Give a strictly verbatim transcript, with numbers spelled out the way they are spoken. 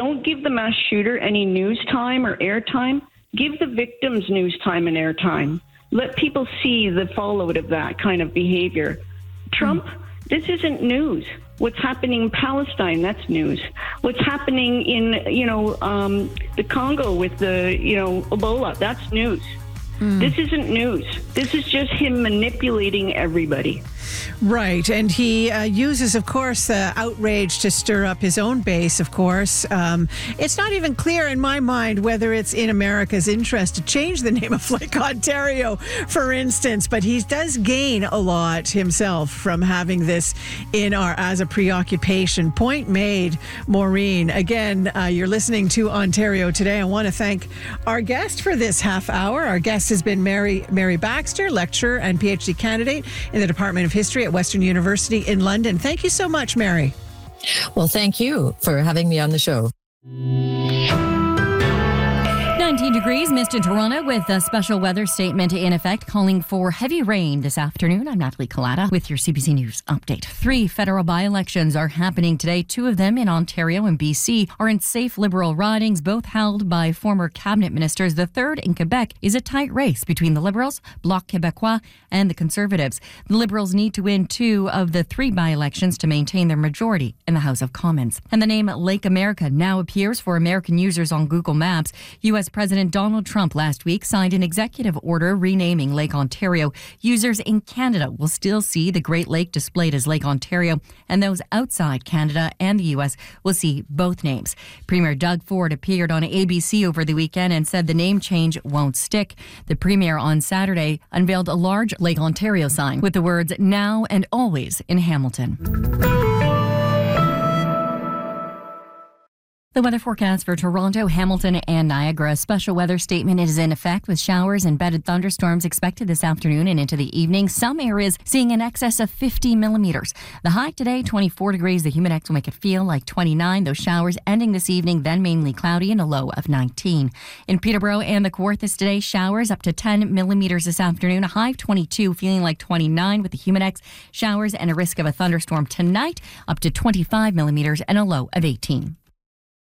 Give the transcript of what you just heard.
don't give the mass shooter any news time or airtime. Give the victims news time and airtime. Let people see the fallout of that kind of behavior. Trump, mm. this isn't news. What's happening in Palestine, that's news. What's happening in, you know, um, the Congo with the, you know, Ebola, that's news. Mm. This isn't news. This is just him manipulating everybody. Right. And he uh, uses, of course, uh, outrage to stir up his own base, of course. Um, it's not even clear in my mind whether it's in America's interest to change the name of Lake Ontario, for instance. But he does gain a lot himself from having this in our as a preoccupation. Point made, Maureen. Again, uh, you're listening to Ontario Today. I want to thank our guest for this half hour. Our guest has been Mary, Mary Baxter, lecturer and PhD candidate in the Department of History at Western University in London. Thank you so much, Mary. Well, thank you for having me on the show. nineteen degrees, mist in Toronto with a special weather statement in effect calling for heavy rain this afternoon. I'm Natalie Collada with your C B C News update. Three federal by-elections are happening today. Two of them in Ontario and B C are in safe Liberal ridings, both held by former cabinet ministers. The third in Quebec is a tight race between the Liberals, Bloc Québécois, and the Conservatives. The Liberals need to win two of the three by-elections to maintain their majority in the House of Commons. And the name Lake America now appears for American users on Google Maps. U S President Donald Trump last week signed an executive order renaming Lake Ontario. Users in Canada will still see the Great Lake displayed as Lake Ontario, and those outside Canada and the U S will see both names. Premier Doug Ford appeared on A B C over the weekend and said the name change won't stick. The Premier on Saturday unveiled a large Lake Ontario sign with the words "Now and Always" in Hamilton. The weather forecast for Toronto, Hamilton, and Niagara. A special weather statement is in effect with showers and embedded thunderstorms expected this afternoon and into the evening. Some areas seeing an excess of fifty millimeters. The high today, twenty-four degrees. The humidex will make it feel like twenty-nine. Those showers ending this evening, then mainly cloudy and a low of nineteen. In Peterborough and the Kawarthas today, showers up to ten millimeters this afternoon. A high of twenty-two, feeling like twenty-nine with the humidex. Showers and a risk of a thunderstorm tonight, up to twenty-five millimeters and a low of eighteen.